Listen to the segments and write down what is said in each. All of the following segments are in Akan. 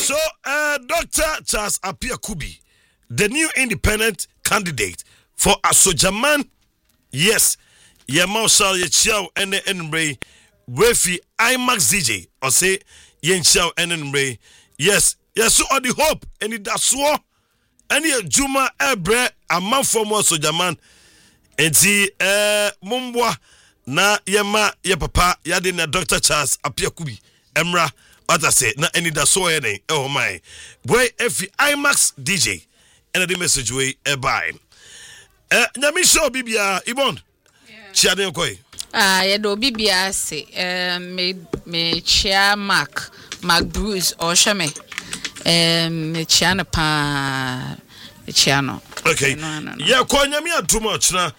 So, Dr. Charles Apia Kubi, the new independent candidate for Asojaman, yes, Yamausa Yechao Enenbre, Wefi IMAX DJ, or say Yenchao Enenbre, yes, so all the hope, and it does so, any Juma Ebre, a man for more Sojaman, and see, Mumbwa, na Yama, Papa, Yadina Dr. Charles Apia Kubi, Emra. What I say, na any da so any oh my boy if IMAX DJ and the message way buy nyami show bibia ibon chia den koi ye do bibia say me chia Mark Bruce or shame me chia na pa chia no okay yeah ko nyami atumo chna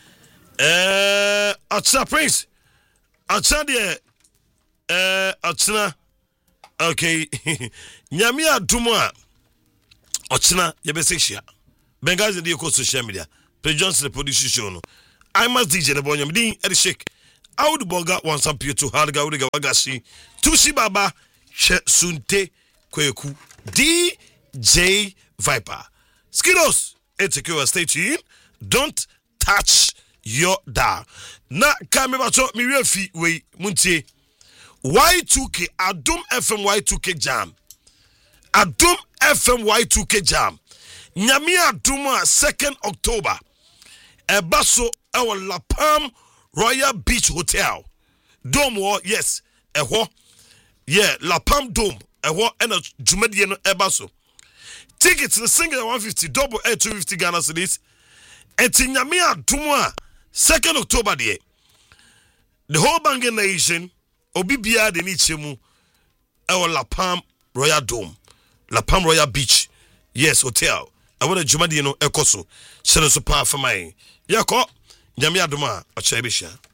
atsa prince atsa de atsa. Okay, nyami adumo a ochina yebesexia Bengazi dey ko social media Pre Johnson the producer show no I must DJ the boy nyam Eddie Shake I would boga want some to harga uriga wagashi tusi baba she sunte kweku DJ Viper Skidos eteke stay tuned don't touch your dial na kameba so mi refi we muntie Y2K Adum FM Y2K jam Adum FM Y2K jam Nyami Adum 2nd October Ebaso our La Palm Royal Beach Hotel Dome yes yeah La Palm Dome and a Jumedi no Ebaso tickets the single 150 double air 250 Ghana cedis and Nyami Adum 2nd October the whole Bangin Nation Obibia de nichemu La Palm Royal Dome La Palm Royal Beach yes hotel I want a Jumadi no ekoso sene so pa for my yako nyame adoma a chebisha